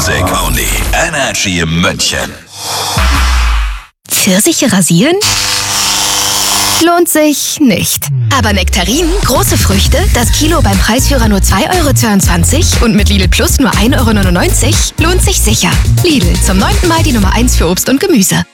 Music only. Energy München. Pfirsiche rasieren? Lohnt sich nicht. Aber Nektarinen, große Früchte, das Kilo beim Preisführer nur 2,22 € und mit Lidl Plus nur 1,99 € lohnt sich sicher. Lidl, zum 9. Mal die Nummer 1 für Obst und Gemüse.